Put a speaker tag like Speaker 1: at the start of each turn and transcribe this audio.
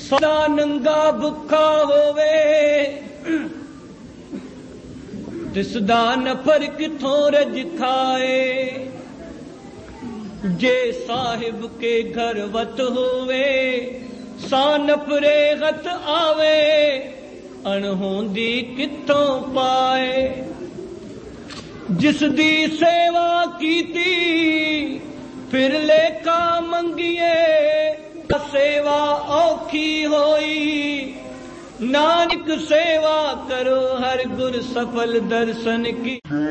Speaker 1: सदा नंगा भुखा होवे तिसदा नफर किथों रज खाए। जे साहिब के घर वत होवे सा नफरे गत आवे अणहोंदी किथों पाए। जिस दी सेवा कीती फिर लेखा मंगिए सेवा औखी होई। नानक सेवा करो हर गुर सफल दर्शन की।